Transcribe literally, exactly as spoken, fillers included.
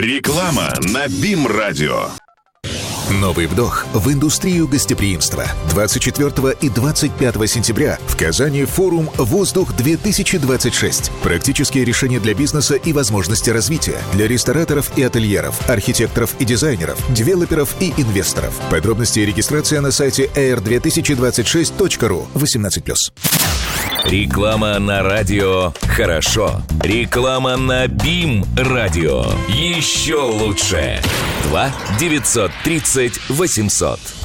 Реклама на БИМ-радио. Новый вдох в индустрию гостеприимства. двадцать четвёртого и двадцать пятого сентября в Казани форум «Воздух-две тысячи двадцать шесть». Практические решения для бизнеса и возможности развития для рестораторов и ательеров, архитекторов и дизайнеров, девелоперов и инвесторов. Подробности и регистрация на сайте эй эр две тысячи двадцать шесть точка ру. восемнадцать плюс. Реклама на радио «Хорошо». Реклама на БИМ-радио. Еще лучше. два девятьсот тридцать восемьсот.